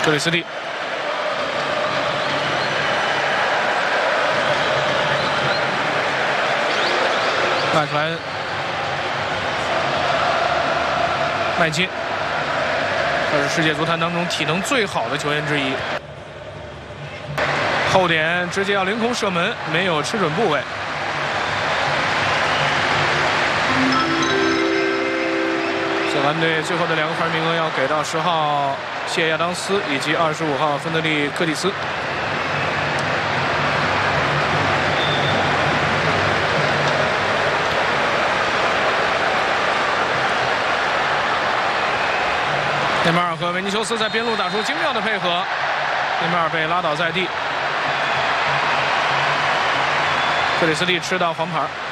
克里斯蒂。 麦克莱恩，麦金，他是世界足坛当中体能最好的球员之一。后点直接要凌空射门，没有吃准部位。小蓝队最后的2个分名额要给到10号谢亚当斯以及25号芬德利柯蒂斯。 内马尔和维尼修斯在边路打出精妙的配合，内马尔被拉倒在地，克里斯蒂吃到黄牌。